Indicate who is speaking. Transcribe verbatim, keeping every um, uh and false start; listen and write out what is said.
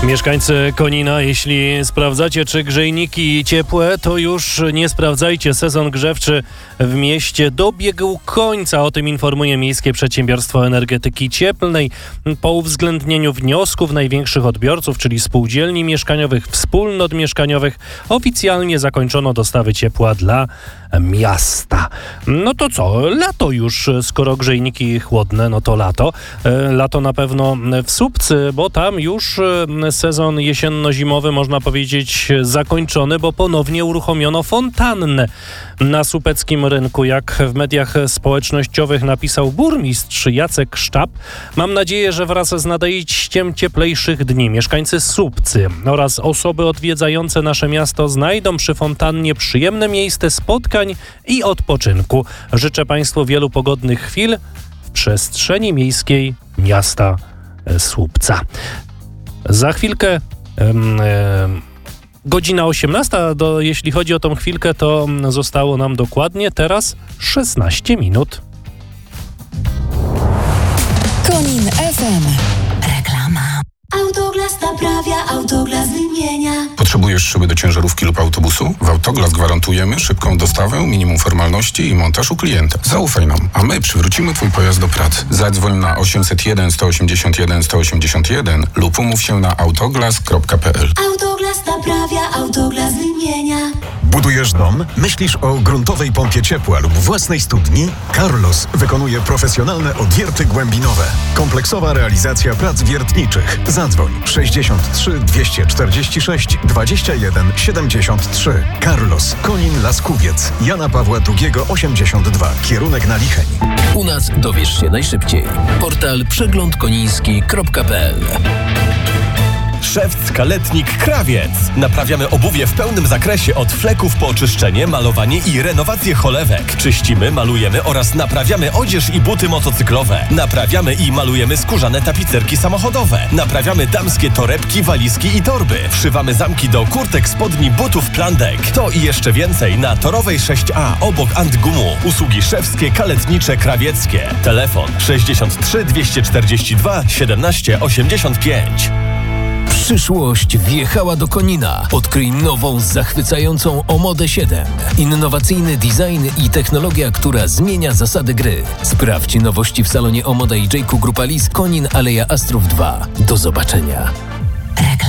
Speaker 1: Mieszkańcy Konina, jeśli sprawdzacie, czy grzejniki ciepłe, to już nie sprawdzajcie. Sezon grzewczy w mieście dobiegł końca. O tym informuje Miejskie Przedsiębiorstwo Energetyki Cieplnej. Po uwzględnieniu wniosków największych odbiorców, czyli spółdzielni mieszkaniowych, wspólnot mieszkaniowych, oficjalnie zakończono dostawy ciepła dla miasta. No to co? Lato już, skoro grzejniki chłodne, no to lato. Lato na pewno w Słupcy, bo tam już sezon jesienno-zimowy, można powiedzieć, zakończony, bo ponownie uruchomiono fontannę na słupeckim rynku. Jak w mediach społecznościowych napisał burmistrz Jacek Sztab, mam nadzieję, że wraz z nadejściem cieplejszych dni mieszkańcy Słupcy oraz osoby odwiedzające nasze miasto znajdą przy fontannie przyjemne miejsce spotkań i odpoczynku. Życzę Państwu wielu pogodnych chwil w przestrzeni miejskiej miasta Słupca. Za chwilkę em, em, godzina osiemnasta, do, jeśli chodzi o tą chwilkę, to zostało nam dokładnie teraz szesnaście minut.
Speaker 2: Konin F M. Reklama.
Speaker 3: Autoglas naprawia, Autoglas wymienia.
Speaker 4: Potrzebujesz szyby do ciężarówki lub autobusu? W Autoglas gwarantujemy szybką dostawę, minimum formalności i montaż u klienta. Zaufaj nam, a my przywrócimy Twój pojazd do pracy. Zadzwoń na osiemset jeden sto osiemdziesiąt jeden sto osiemdziesiąt jeden lub umów się na autoglas kropka p l.
Speaker 3: Autoglas naprawia, Autoglas wymienia.
Speaker 5: Budujesz dom? Myślisz o gruntowej pompie ciepła lub własnej studni? Carlos wykonuje profesjonalne odwierty głębinowe. Kompleksowa realizacja prac wiertniczych. Zadzwoń sześćdziesiąt trzy dwieście czterdzieści sześć dwadzieścia jeden siedemdziesiąt trzy. Carlos, Konin Laskuwiec, Jana Pawła drugiego osiemdziesiąt dwa. Kierunek na Licheń.
Speaker 6: U nas dowiesz się najszybciej. Portal przegląd koniński kropka p l.
Speaker 7: Szewc Kaletnik Krawiec. Naprawiamy obuwie w pełnym zakresie, od fleków po oczyszczenie, malowanie i renowację cholewek. Czyścimy, malujemy oraz naprawiamy odzież i buty motocyklowe. Naprawiamy i malujemy skórzane tapicerki samochodowe. Naprawiamy damskie torebki, walizki i torby. Wszywamy zamki do kurtek, spodni, butów, plandek. To i jeszcze więcej na Torowej sześć a obok Antgumu. Usługi szewskie, kaletnicze, krawieckie. Telefon sześćdziesiąt trzy dwieście czterdzieści dwa siedemnaście osiemdziesiąt pięć.
Speaker 6: Przyszłość wjechała do Konina. Odkryj nową, zachwycającą Omodę siedem. Innowacyjny design i technologia, która zmienia zasady gry. Sprawdź nowości w salonie Omoda i J Q Grupa Lis, Konin Aleja Astrów dwa. Do zobaczenia.